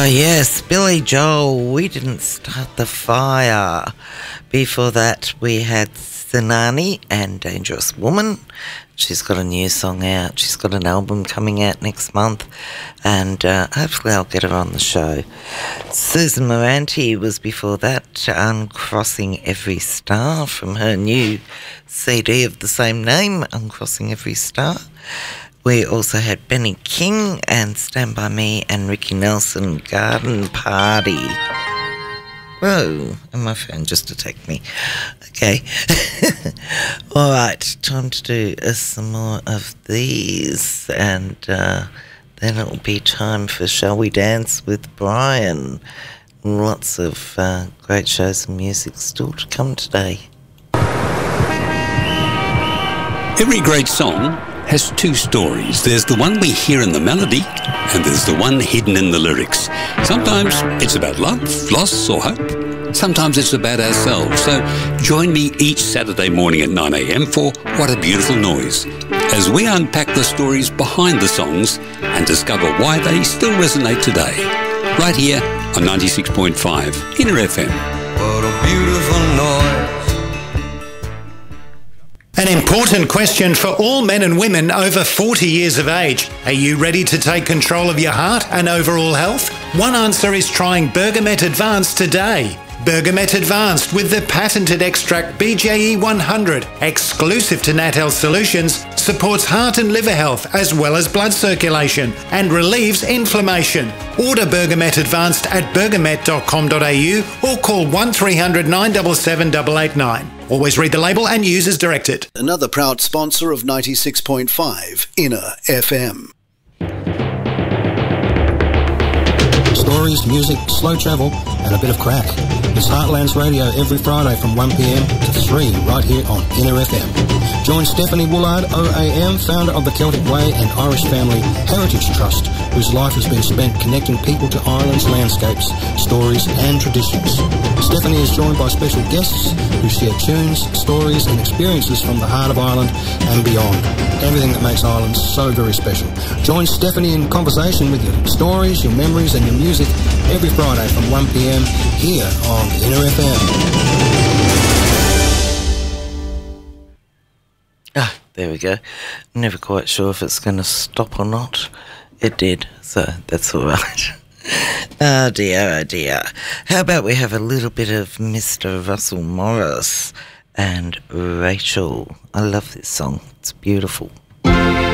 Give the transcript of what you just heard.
Yes, Billy Joel, We Didn't Start the Fire. Before that, we had Tsunami and Dangerous Woman. She's got a new song out. She's got an album coming out next month, and hopefully I'll get her on the show. Susan Moranti was before that, Uncrossing Every Star, from her new CD of the same name, Uncrossing Every Star. We also had Benny King and Stand By Me and Ricky Nelson, Garden Party. Whoa, and my phone just attacked me. Okay. All right, time to do some more of these, and then it'll be time for Shall We Dance with Brian. Lots of great shows and music still to come today. Every great song has two stories. There's the one we hear in the melody, and there's the one hidden in the lyrics. Sometimes it's about love, loss, or hope. Sometimes it's about ourselves. So join me each Saturday morning at 9 a.m. for What a Beautiful Noise, as we unpack the stories behind the songs and discover why they still resonate today. Right here on 96.5 Inner FM. What a beautiful noise. An important question for all men and women over 40 years of age. Are you ready to take control of your heart and overall health? One answer is trying Bergamet Advanced today. Bergamet Advanced with the patented extract BJE 100, exclusive to Nat Health Solutions, supports heart and liver health as well as blood circulation and relieves inflammation. Order Bergamet Advanced at bergamet.com.au or call 1300 977 889. Always read the label and use as directed. Another proud sponsor of 96.5 Inner FM. Stories, music, slow travel, and a bit of crack. It's Heartlands Radio every Friday from 1pm to 3 right here on Inner FM. Join Stephanie Woolard, OAM, founder of the Celtic Way and Irish Family Heritage Trust, whose life has been spent connecting people to Ireland's landscapes, stories and traditions. Stephanie is joined by special guests who share tunes, stories and experiences from the heart of Ireland and beyond. Everything that makes Ireland so very special. Join Stephanie in conversation with your stories, your memories and your music every Friday from 1pm here on Inner FM. There we go. Never quite sure if it's going to stop or not. It did, so that's all right. Oh dear, oh dear. How about we have a little bit of Mr. Russell Morris and Rachel. I love this song. It's beautiful.